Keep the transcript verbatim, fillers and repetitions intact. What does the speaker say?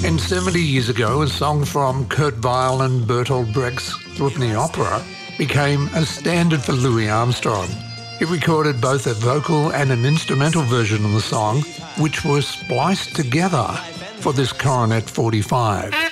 And seventy years ago, a song from Kurt Weill and Bertolt Brecht's Threepenny Opera became a standard for Louis Armstrong. He recorded both a vocal and an instrumental version of the song, which were spliced together for this Coronet forty-five.